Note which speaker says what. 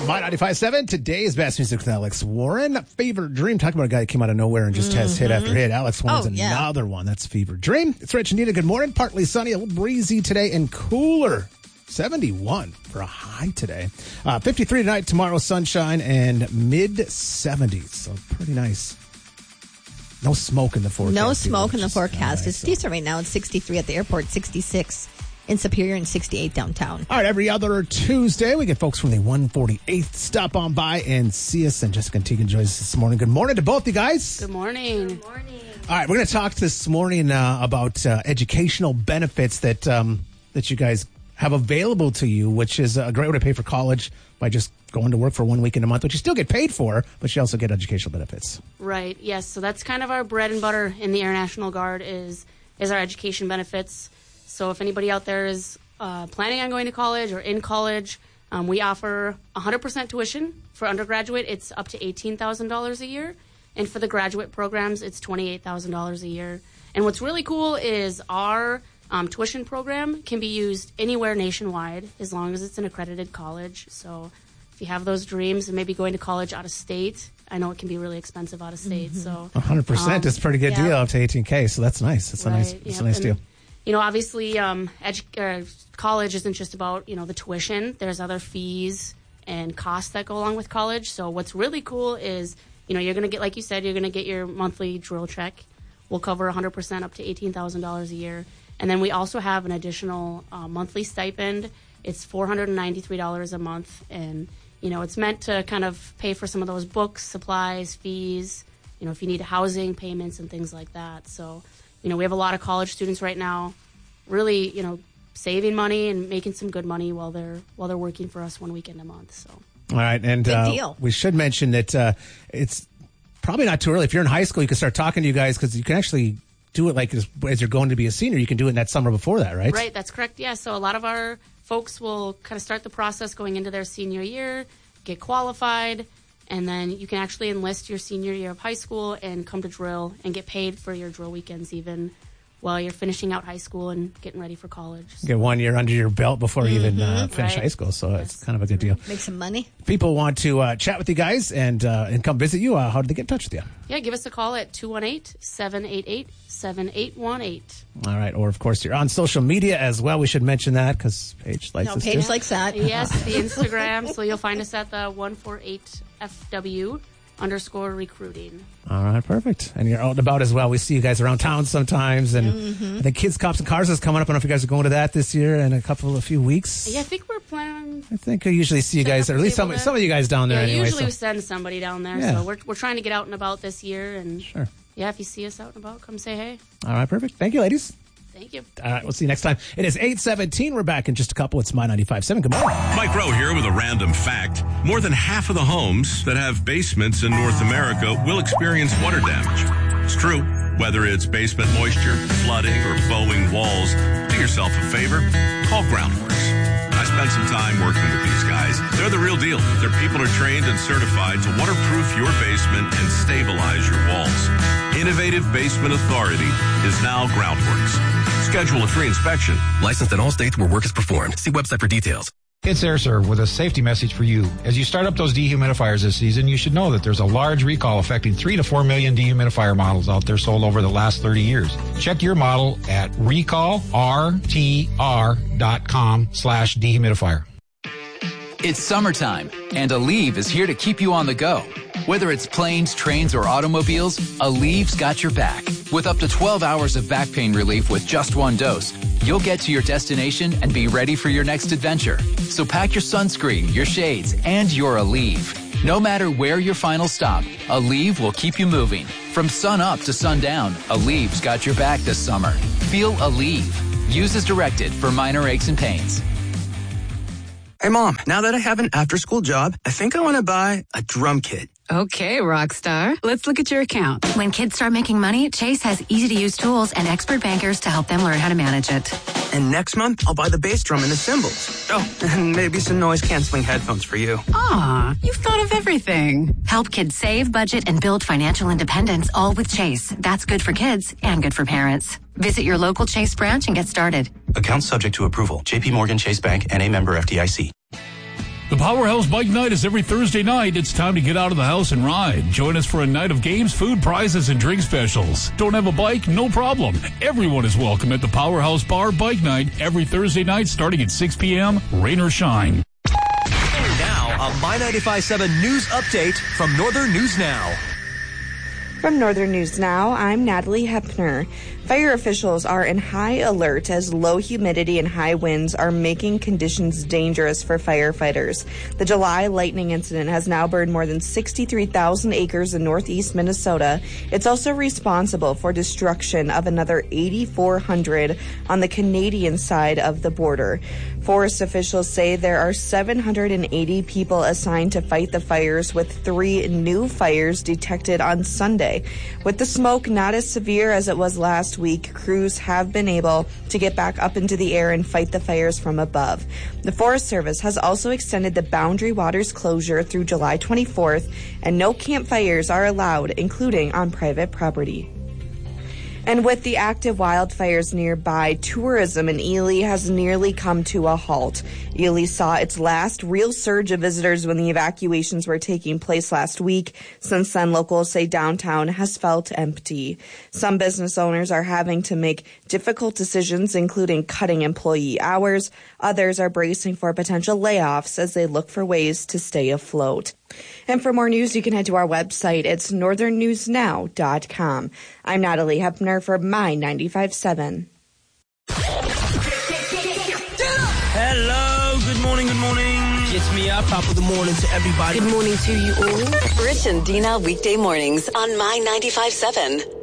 Speaker 1: My 95.7, today's best music with Alex Warren. Fever Dream, talking about a guy that came out of nowhere and just has hit after hit. Alex Warren's another one. That's Fever Dream. It's Rich and Nina. Good morning. Partly sunny, a little breezy today and cooler. 71 for a high today. 53 tonight, tomorrow sunshine and mid-70s. So pretty nice. No smoke in the forecast.
Speaker 2: No smoke in the forecast.
Speaker 1: Nice,
Speaker 2: it's decent right now. It's 63 at the airport, 66 in Superior, and 68 downtown.
Speaker 1: All right, every other Tuesday, we get folks from the 148th stop on by and see us. And Jessica and Tegan joins us this morning. Good morning to both you guys.
Speaker 3: Good morning.
Speaker 2: Good morning.
Speaker 1: All right, we're going to talk this morning about educational benefits that you guys have available to you, which is a great way to pay for college by just going to work for 1 week in a month, which you still get paid for, but you also get educational benefits.
Speaker 3: Right, yes. So that's kind of our bread and butter in the Air National Guard is our education benefits. So if anybody out there is planning on going to college or in college, we offer 100% tuition. For undergraduate, it's up to $18,000 a year. And for the graduate programs, it's $28,000 a year. And what's really cool is our tuition program can be used anywhere nationwide as long as it's an accredited college. So if you have those dreams and maybe going to college out of state, I know it can be really expensive out of state. So
Speaker 1: 100% is a pretty good deal up to $18K. So that's nice. It's a nice deal.
Speaker 3: You know, obviously, college isn't just about, the tuition. There's other fees and costs that go along with college. So what's really cool is, you're going to get, like you said, you're going to get your monthly drill check. We'll cover 100% up to $18,000 a year. And then we also have an additional monthly stipend. It's $493 a month. And, it's meant to kind of pay for some of those books, supplies, fees, if you need housing payments and things like that. So, we have a lot of college students right now really, saving money and making some good money while they're working for us 1 weekend a month. So.
Speaker 1: All right. And
Speaker 2: deal.
Speaker 1: We should mention that it's probably not too early. If you're in high school, you can start talking to you guys because you can actually do it like as you're going to be a senior. You can do it in that summer before that, right?
Speaker 3: Right. That's correct. Yeah. So a lot of our folks will kind of start the process going into their senior year, get qualified, and then you can actually enlist your senior year of high school and come to drill and get paid for your drill weekends even while you're finishing out high school and getting ready for college. So.
Speaker 1: Get 1 year under your belt before you even finish high school, so it's kind of a good deal.
Speaker 2: Make some money.
Speaker 1: If people want to chat with you guys and come visit you, how do they get in touch with you?
Speaker 3: Yeah, give us a call at 218-788-7818.
Speaker 1: All right, or of course you're on social media as well. We should mention that because Paige likes us
Speaker 2: Paige
Speaker 1: too.
Speaker 2: likes that.
Speaker 3: Yes, the Instagram. So you'll find us at the 148FW_recruiting.
Speaker 1: All right, perfect. And you're out and about as well. We see you guys around town sometimes. And I think Kids, Cops, and Cars is coming up. I don't know if you guys are going to that this year in a few weeks.
Speaker 3: Yeah, I think we're planning.
Speaker 1: I think I usually see you guys, or at least some of you guys down there anyway.
Speaker 3: Usually we send somebody down there. Yeah. So we're trying to get out and about this year. And
Speaker 1: sure.
Speaker 3: Yeah, if you see us out and about, come say hey.
Speaker 1: All right, perfect. Thank you, ladies.
Speaker 3: Thank you.
Speaker 1: All right, we'll see you next time. It is 8:17. We're back in just a couple. It's My 95.7. Good morning.
Speaker 4: Mike Rowe here with a random fact. More than half of the homes that have basements in North America will experience water damage. It's true. Whether it's basement moisture, flooding, or bowing walls, do yourself a favor. Call Groundworks. I spent some time working with these guys. They're the real deal. Their people are trained and certified to waterproof your basement and stabilize your walls. Innovative Basement Authority is now Groundworks. Schedule a free inspection.
Speaker 5: Licensed in all states where work is performed. See website for details.
Speaker 6: It's AirServe with a safety message for you. As you start up those dehumidifiers this season, you should know that there's a large recall affecting 3 to 4 million dehumidifier models out there sold over the last 30 years. Check your model at recallrtr.com/dehumidifier.
Speaker 7: It's summertime, and Aleve is here to keep you on the go. Whether it's planes, trains, or automobiles, Aleve's got your back. With up to 12 hours of back pain relief with just one dose, you'll get to your destination and be ready for your next adventure. So pack your sunscreen, your shades, and your Aleve. No matter where your final stop, Aleve will keep you moving. From sun up to sundown, Aleve's got your back this summer. Feel Aleve. Use as directed for minor aches and pains.
Speaker 8: Hey, Mom, now that I have an after-school job, I think I want to buy a drum kit.
Speaker 9: Okay, Rockstar. Let's look at your account.
Speaker 10: When kids start making money, Chase has easy-to-use tools and expert bankers to help them learn how to manage it.
Speaker 8: And next month, I'll buy the bass drum and the cymbals. Oh, and maybe some noise-canceling headphones for you.
Speaker 9: Aw, you've thought of everything.
Speaker 10: Help kids save, budget, and build financial independence, all with Chase. That's good for kids and good for parents. Visit your local Chase branch and get started.
Speaker 5: Account subject to approval. J.P. Morgan Chase Bank, N.A. member FDIC.
Speaker 11: The Powerhouse Bike Night is every Thursday night. It's time to get out of the house and ride. Join us for a night of games, food, prizes, and drink specials. Don't have a bike? No problem. Everyone is welcome at the Powerhouse Bar Bike Night every Thursday night starting at 6 p.m., rain or shine.
Speaker 12: Now, a My 95.7 News Update from Northern News Now.
Speaker 13: From Northern News Now, I'm Natalie Hepner. Fire officials are in high alert as low humidity and high winds are making conditions dangerous for firefighters. The July lightning incident has now burned more than 63,000 acres in northeast Minnesota. It's also responsible for destruction of another 8,400 on the Canadian side of the border. Forest officials say there are 780 people assigned to fight the fires, with 3 new fires detected on Sunday. With the smoke not as severe as it was last week, crews have been able to get back up into the air and fight the fires from above. The Forest Service has also extended the Boundary Waters closure through July 24th, and no campfires are allowed, including on private property. And with the active wildfires nearby, tourism in Ely has nearly come to a halt. Ely saw its last real surge of visitors when the evacuations were taking place last week. Since then, locals say downtown has felt empty. Some business owners are having to make difficult decisions, including cutting employee hours. Others are bracing for potential layoffs as they look for ways to stay afloat. And for more news, you can head to our website. It's northernnewsnow.com. I'm Natalie Hepner for My 95.7.
Speaker 14: Hello, good morning. Gets me up, top of the morning to everybody.
Speaker 15: Good morning to you all. Rich and Dina weekday mornings on My 95.7.